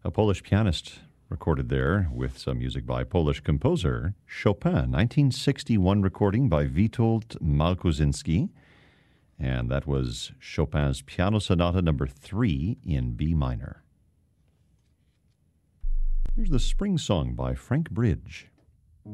A Polish pianist recorded there with some music by Polish composer Chopin, 1961 recording by Witold Malkuzinski. And that was Chopin's Piano Sonata No. 3 in B minor. Here's the Spring Song by Frank Bridge.